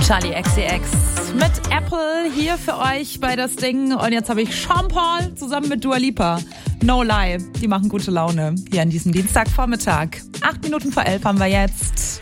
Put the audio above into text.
Charli XCX mit Apple hier für euch bei das Ding. Und jetzt habe ich Sean Paul zusammen mit Dua Lipa. No Lie, die machen gute Laune hier an diesem Dienstagvormittag. 8 Minuten vor 11 haben wir jetzt.